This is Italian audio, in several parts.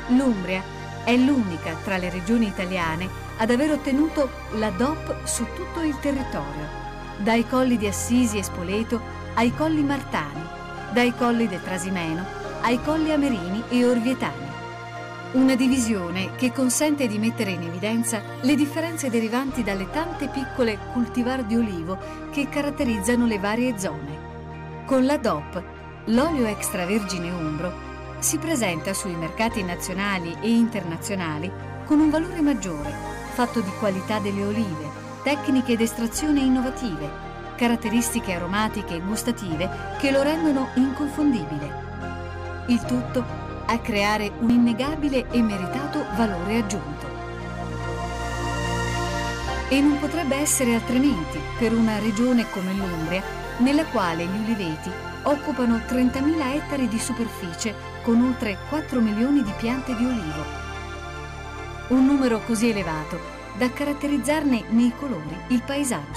L'Umbria è l'unica tra le regioni italiane ad aver ottenuto la DOP su tutto il territorio, dai colli di Assisi e Spoleto ai colli Martani, dai colli del Trasimeno ai colli Amerini e Orvietani. Una divisione che consente di mettere in evidenza le differenze derivanti dalle tante piccole cultivar di olivo che caratterizzano le varie zone. Con la DOP, l'olio extravergine umbro si presenta sui mercati nazionali e internazionali con un valore maggiore, fatto di qualità delle olive, tecniche d'estrazione innovative, caratteristiche aromatiche e gustative che lo rendono inconfondibile. Il tutto a creare un innegabile e meritato valore aggiunto. E non potrebbe essere altrimenti per una regione come l'Umbria, nella quale gli uliveti occupano 30.000 ettari di superficie con oltre 4 milioni di piante di olivo. Un numero così elevato da caratterizzarne nei colori il paesaggio.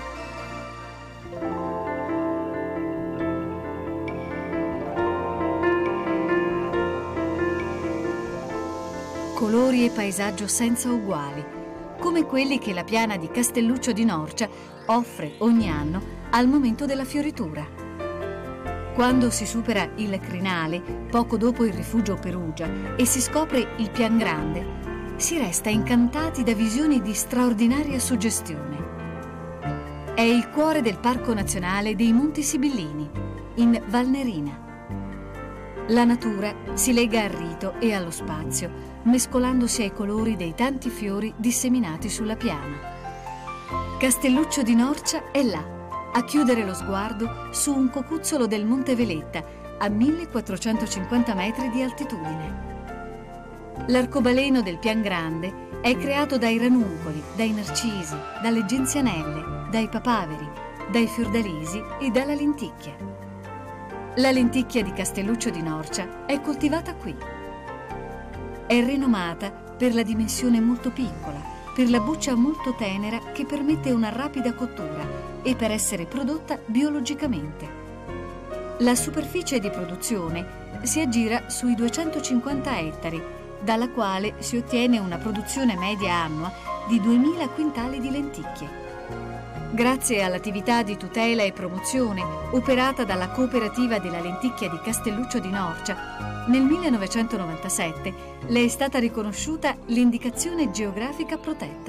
Colori e paesaggio senza uguali, come quelli che la piana di Castelluccio di Norcia offre ogni anno al momento della fioritura. Quando si supera il crinale, poco dopo il rifugio Perugia, e si scopre il Pian Grande, si resta incantati da visioni di straordinaria suggestione. È il cuore del Parco Nazionale dei Monti Sibillini, in Valnerina. La natura si lega al rito e allo spazio, mescolandosi ai colori dei tanti fiori disseminati sulla piana. Castelluccio di Norcia è là, a chiudere lo sguardo su un cocuzzolo del Monte Veletta a 1450 metri di altitudine. L'arcobaleno del Pian Grande è creato dai ranuncoli, dai narcisi, dalle genzianelle, dai papaveri, dai fiordalisi e dalla lenticchia. La lenticchia di Castelluccio di Norcia è coltivata qui. È rinomata per la dimensione molto piccola, per la buccia molto tenera che permette una rapida cottura e per essere prodotta biologicamente. La superficie di produzione si aggira sui 250 ettari, dalla quale si ottiene una produzione media annua di 2.000 quintali di lenticchie. Grazie all'attività di tutela e promozione operata dalla Cooperativa della Lenticchia di Castelluccio di Norcia, nel 1997 le è stata riconosciuta l'indicazione geografica protetta.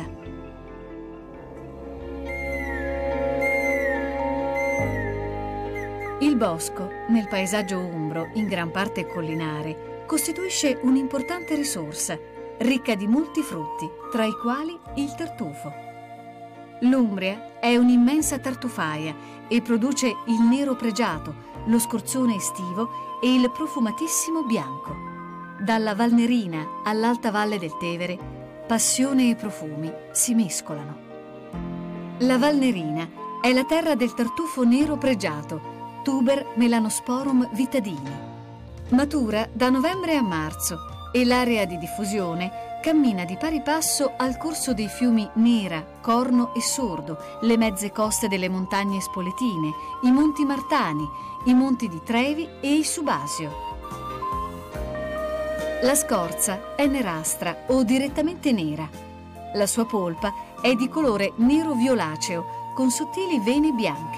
Il bosco, nel paesaggio umbro, in gran parte collinare, costituisce un'importante risorsa, ricca di molti frutti, tra i quali il tartufo. L'Umbria è un'immensa tartufaia e produce il nero pregiato, lo scorzone estivo e il profumatissimo bianco. Dalla Valnerina all'Alta Valle del Tevere, passione e profumi si mescolano. La Valnerina è la terra del tartufo nero pregiato, Tuber melanosporum vitadini. Matura da novembre a marzo e l'area di diffusione cammina di pari passo al corso dei fiumi Nera, Corno e Sordo, le mezze coste delle montagne spoletine, i monti Martani, i monti di Trevi e il Subasio. La scorza è nerastra o direttamente nera. La sua polpa è di colore nero-violaceo con sottili vene bianche.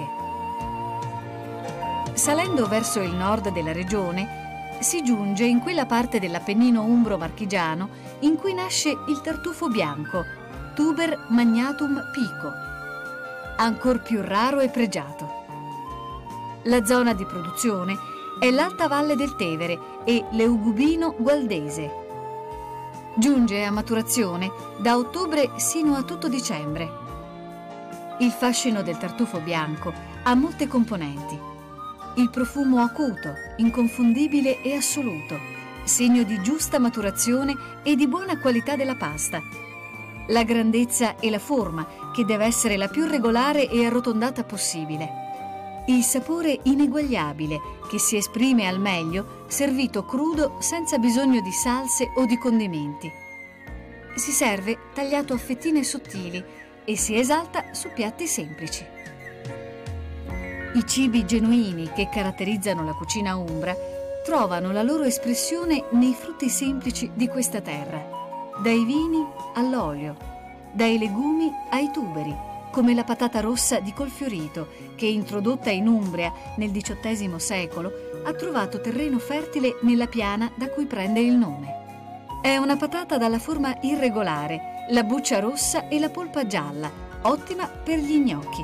Salendo verso il nord della regione, si giunge in quella parte dell'Appennino umbro-marchigiano in cui nasce il tartufo bianco, Tuber magnatum pico, ancor più raro e pregiato. La zona di produzione è l'Alta Valle del Tevere e l'Eugubino gualdese. Giunge a maturazione da ottobre sino a tutto dicembre. Il fascino del tartufo bianco ha molte componenti. Il profumo acuto, inconfondibile e assoluto, segno di giusta maturazione e di buona qualità della pasta. La grandezza e la forma, che deve essere la più regolare e arrotondata possibile. Il sapore ineguagliabile, che si esprime al meglio servito crudo senza bisogno di salse o di condimenti. Si serve tagliato a fettine sottili e si esalta su piatti semplici. I cibi genuini che caratterizzano la cucina umbra trovano la loro espressione nei frutti semplici di questa terra, dai vini all'olio, dai legumi ai tuberi, come la patata rossa di Colfiorito, che introdotta in Umbria nel XVIII secolo ha trovato terreno fertile nella piana da cui prende il nome. È una patata dalla forma irregolare, la buccia rossa e la polpa gialla, ottima per gli gnocchi.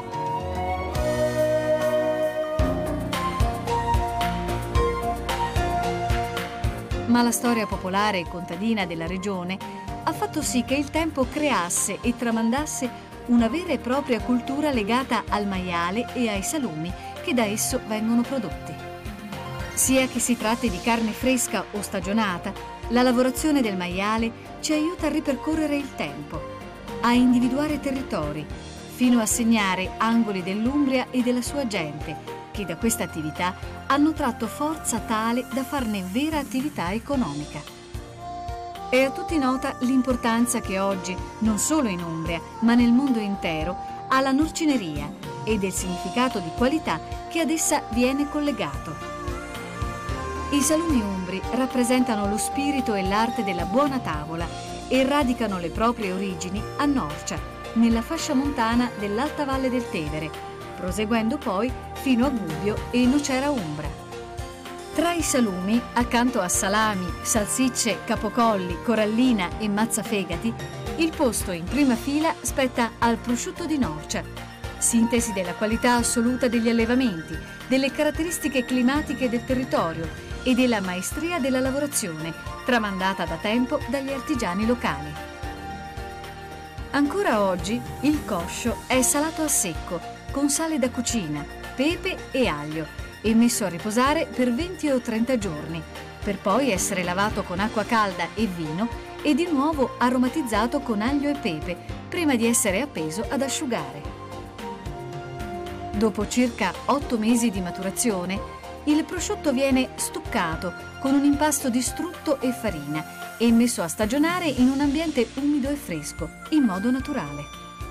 Ma la storia popolare e contadina della regione ha fatto sì che il tempo creasse e tramandasse una vera e propria cultura legata al maiale e ai salumi che da esso vengono prodotti. Sia che si tratti di carne fresca o stagionata, la lavorazione del maiale ci aiuta a ripercorrere il tempo, a individuare territori, fino a segnare angoli dell'Umbria e della sua gente, che da questa attività hanno tratto forza tale da farne vera attività economica. È a tutti nota l'importanza che oggi, non solo in Umbria, ma nel mondo intero, ha la norcineria e del significato di qualità che ad essa viene collegato. I salumi umbri rappresentano lo spirito e l'arte della buona tavola e radicano le proprie origini a Norcia, nella fascia montana dell'Alta Valle del Tevere, proseguendo poi fino a Gubbio e Nocera Umbra. Tra i salumi, accanto a salami, salsicce, capocolli, corallina e mazzafegati, il posto in prima fila spetta al prosciutto di Norcia, sintesi della qualità assoluta degli allevamenti, delle caratteristiche climatiche del territorio e della maestria della lavorazione, tramandata da tempo dagli artigiani locali. Ancora oggi il coscio è salato a secco, con sale da cucina, pepe e aglio, e messo a riposare per 20 o 30 giorni, per poi essere lavato con acqua calda e vino e di nuovo aromatizzato con aglio e pepe, prima di essere appeso ad asciugare. Dopo circa 8 mesi di maturazione, il prosciutto viene stuccato con un impasto di strutto e farina e messo a stagionare in un ambiente umido e fresco, in modo naturale.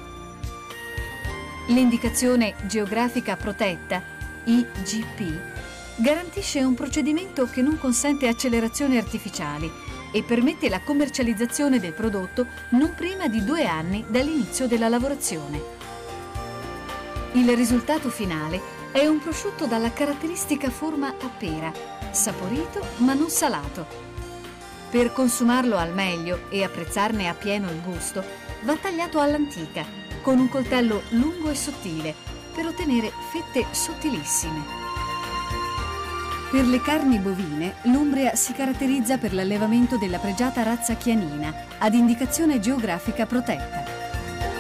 L'indicazione geografica protetta, IGP, garantisce un procedimento che non consente accelerazioni artificiali e permette la commercializzazione del prodotto non prima di 2 anni dall'inizio della lavorazione. Il risultato finale è un prosciutto dalla caratteristica forma a pera, saporito ma non salato. Per consumarlo al meglio e apprezzarne appieno il gusto, va tagliato all'antica, con un coltello lungo e sottile, per ottenere fette sottilissime. Per le carni bovine, l'Umbria si caratterizza per l'allevamento della pregiata razza chianina, ad indicazione geografica protetta.